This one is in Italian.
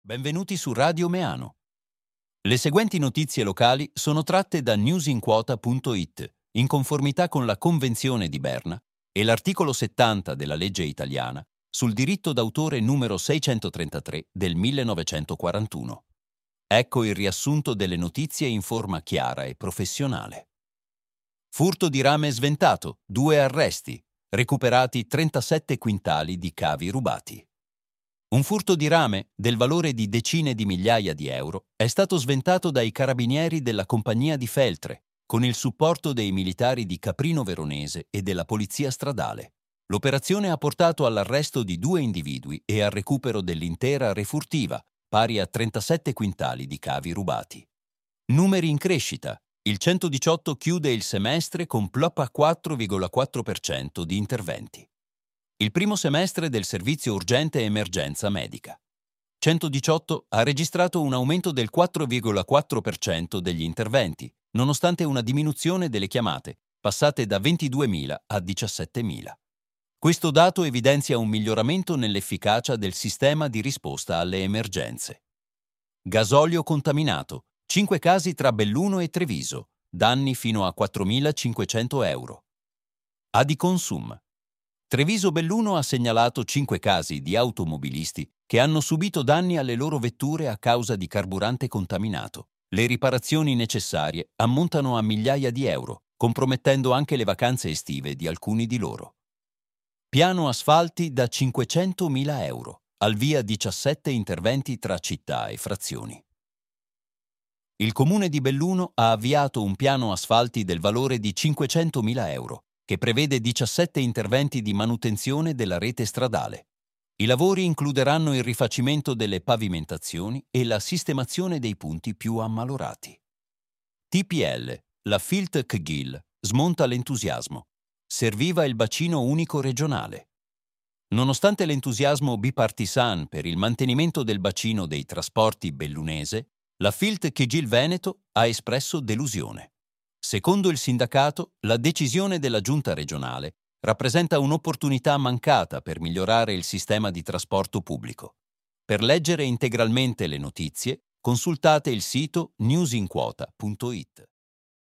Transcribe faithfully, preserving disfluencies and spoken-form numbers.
Benvenuti su Radio Meano. Le seguenti notizie locali sono tratte da newsinquota punto it, in conformità con la Convenzione di Berna e l'articolo settanta della legge italiana sul diritto d'autore numero seicentotrentatré del millenovecentoquarantuno. Ecco il riassunto delle notizie in forma chiara e professionale. Furto di rame sventato, due arresti, recuperati trentasette quintali di cavi rubati. Un furto di rame, del valore di decine di migliaia di euro, è stato sventato dai carabinieri della Compagnia di Feltre, con il supporto dei militari di Caprino Veronese e della Polizia Stradale. L'operazione ha portato all'arresto di due individui e al recupero dell'intera refurtiva, pari a trentasette quintali di cavi rubati. Numeri in crescita. Il centodiciotto chiude il semestre con P L O P a quattro virgola quattro per cento di interventi. Il primo semestre del servizio urgente emergenza medica. centodiciotto ha registrato un aumento del quattro virgola quattro per cento degli interventi, nonostante una diminuzione delle chiamate, passate da ventiduemila a diciassettemila. Questo dato evidenzia un miglioramento nell'efficacia del sistema di risposta alle emergenze. Gasolio contaminato. cinque casi tra Belluno e Treviso. Danni fino a quattromilacinquecento euro. Adiconsum. Treviso Belluno ha segnalato cinque casi di automobilisti che hanno subito danni alle loro vetture a causa di carburante contaminato. Le riparazioni necessarie ammontano a migliaia di euro, compromettendo anche le vacanze estive di alcuni di loro. Piano asfalti da cinquecentomila euro, al via diciassette interventi tra città e frazioni. Il Comune di Belluno ha avviato un piano asfalti del valore di cinquecentomila euro, che prevede diciassette interventi di manutenzione della rete stradale. I lavori includeranno il rifacimento delle pavimentazioni e la sistemazione dei punti più ammalorati. T P L, la Filt C G I L, smonta l'entusiasmo. Serviva il bacino unico regionale. Nonostante l'entusiasmo bipartisan per il mantenimento del bacino dei trasporti bellunese, la Filt C G I L Veneto ha espresso delusione. Secondo il sindacato, la decisione della giunta regionale rappresenta un'opportunità mancata per migliorare il sistema di trasporto pubblico. Per leggere integralmente le notizie, consultate il sito newsinquota punto it.